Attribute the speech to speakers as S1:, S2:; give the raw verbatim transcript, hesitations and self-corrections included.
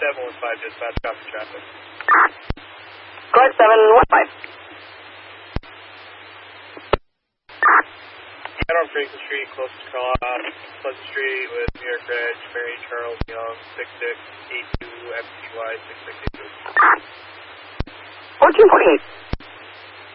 S1: seven one five, dispatch, copy traffic.
S2: Go ahead, seven one five.
S1: Head on Franklin Street, close to Carl, Pleasant Street with New York Reg, Mary Charles Young, six six eight two M T Y six six eight two.
S2: fourteen forty-eight.